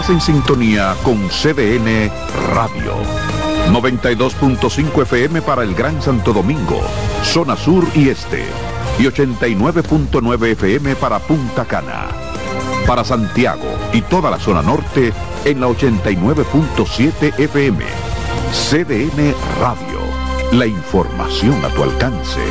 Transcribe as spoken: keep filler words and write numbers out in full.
Estás en sintonía con C D N Radio. noventa y dos punto cinco F M para el Gran Santo Domingo, zona sur y este. Y ochenta y nueve punto nueve F M para Punta Cana. Para Santiago y toda la zona norte en la ochenta y nueve punto siete F M. C D N Radio. La información a tu alcance.